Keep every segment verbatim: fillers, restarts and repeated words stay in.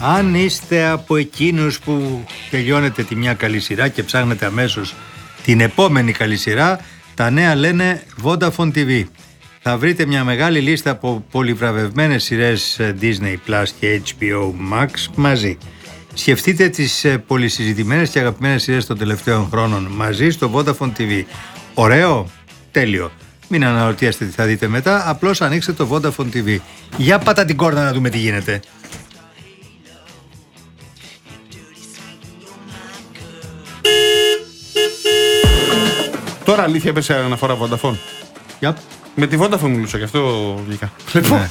Αν είστε από εκείνους που τελειώνετε τη μια καλή σειρά και ψάχνετε αμέσως την επόμενη καλή σειρά, τα νέα λένε Vodafone τι βι. Θα βρείτε μια μεγάλη λίστα από πολυβραβευμένες σειρές Disney Plus και έιτς μπι ο Max μαζί. Σκεφτείτε τις πολυσυζητημένες και αγαπημένες σειρές των τελευταίων χρόνων μαζί στο Vodafone τι βι. Ωραίο? Τέλειο. Μην αναρωτιέστε τι θα δείτε μετά, απλώς ανοίξτε το Vodafone τι βι. Για πάτα την κόρνα να δούμε τι γίνεται. Τώρα αλήθεια έπεσε αναφορά Vodafone. Yep. Με τη Vodafone μιλούσα, γι' αυτό βγήκα. Λοιπόν,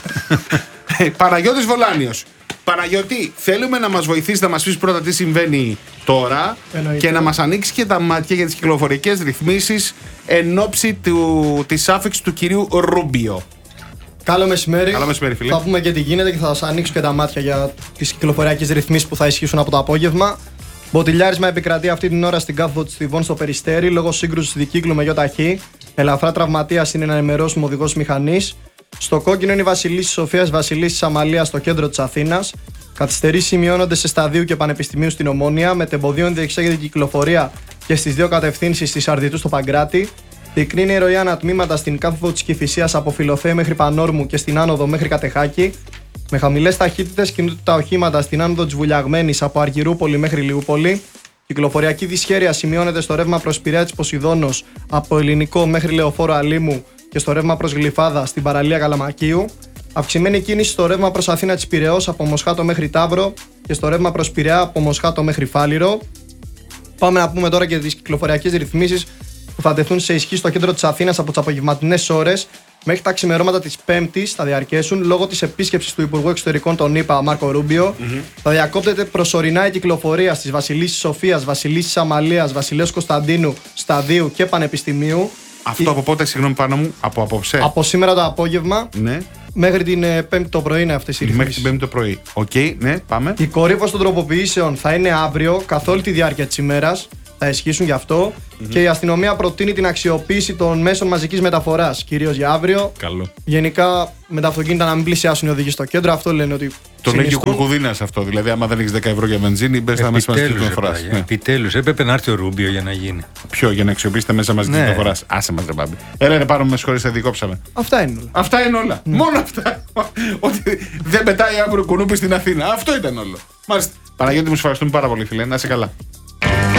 Παναγιώτης Βολάνιος. Παναγιώτη, θέλουμε να μας βοηθήσει να μας πεις πρώτα τι συμβαίνει τώρα. Εννοείται. Και να μας ανοίξει και τα μάτια για τις κυκλοφοριακές ρυθμίσεις εν ώψη του, της άφηξης του κυρίου Ρούμπιο. Καλό μεσημέρι. Καλό μεσημέρι, φίλε. Θα πούμε και τι γίνεται και θα σας ανοίξω και τα μάτια για τις κυκλοφοριακές ρυθμίσεις που θα ισχύσουν από το απόγευμα. Μποτιλιάρισμα επικρατεί αυτή την ώρα στην κάθοδο της Θηβών στο Περιστέρι λόγω σύγκρουσης δικύκλου με ΙΧ. Ελαφρά τραυματίας είναι ένα ενημερώσιμο οδηγός μηχανής. Στο κόκκινο είναι η Βασιλίσσης Σοφίας Βασιλίσσης Αμαλίας στο κέντρο της Αθήνας. Καθυστερήσεις σημειώνονται σε Σταδίου και Πανεπιστημίου στην Ομόνια, με τεμποδίων διεξάγεται κυκλοφορία και στις δύο κατευθύνσεις της Αρδιτού στο Παγκράτη. Πυκνή είναι η ροή ανατμήματα στην κάθοδο της Κηφισίας από Φιλοφέη μέχρι Πανόρμου και στην άνοδο μέχρι Κατεχάκη. Με χαμηλές ταχύτητες κινούνται τα οχήματα στην άνοδο της Βουλιαγμένης από Αργυρούπολη μέχρι Λιούπολη. Κυκλοφοριακή δυσχέρεια σημειώνεται στο ρεύμα προς Πειραιά της Ποσειδώνος από Ελληνικό μέχρι Λεωφόρο Αλήμου και στο ρεύμα προς Γλυφάδα στην παραλία Καλαμακίου. Αυξημένη κίνηση στο ρεύμα προς Αθήνα της Πειραιώς από Μοσχάτο μέχρι Ταύρο και στο ρεύμα προς Πειραιά από Μοσχάτο μέχρι Φάληρο. Πάμε να πούμε τώρα και τις κυκλοφοριακές ρυθμίσεις που θα τεθούν σε ισχύ στο κέντρο της Αθήνας από τις απογευματινές ώρες μέχρι τα ξημερώματα της Πέμπτης. Θα διαρκέσουν λόγω της επίσκεψης του Υπουργού Εξωτερικών των ΗΠΑ, Μάρκο Ρούμπιο. Mm-hmm. Θα διακόπτεται προσωρινά η κυκλοφορία στις Βασιλίσσης Σοφίας, Βασιλίσσης Αμαλίας, Βασιλέως Κωνσταντίνου, Σταδίου και Πανεπιστημίου. Αυτό η... από πότε, συγγνώμη πάνω μου, από απόψε. Από σήμερα το απόγευμα. Ναι. Μέχρι την ε, Πέμπτη το πρωί είναι αυτές οι ρυθμίσεις. Μέχρι την Πέμπτη το πρωί. Οκ, okay, ναι, πάμε. Η κορύφωση των τροποποιήσεων θα είναι αύριο καθ' όλη τη διάρκεια της ημέρας. Θα ισχύσουν γι' αυτό. Mm-hmm. Και η αστυνομία προτείνει την αξιοποίηση των μέσων μαζικής μεταφοράς, κυρίως για αύριο. Καλό. Γενικά με τα αυτοκίνητα να μην πλησιάσουν οι οδηγοί στο κέντρο. Αυτό λένε ότι. Το λέγει ο Κουρκουδίνας αυτό. Δηλαδή, άμα δεν έχεις δέκα ευρώ για βενζίνη, μπες στα μέσα μαζικής μεταφοράς. Ναι. Επιτέλους, έπρεπε να έρθει ο Ρούμπιο για να γίνει. Ποιο, για να αξιοποιήσει τα μέσα μαζικής ναι. μεταφοράς. Άσε μας, ρε μπάμπη. Έλα, ρε, πάρουμε με συγχωρείς, θα δικόψαμε. Αυτά είναι όλα. Αυτά είναι όλα. Mm. Μόνο αυτά. Ότι δεν πετάει αύριο κουνούπι στην Αθήνα. Αυτό ήταν όλο. Μάλιστα. Παναγιώτη, μου ευχαριστούμε πάρα πολύ, φίλε. Να είσαι καλά.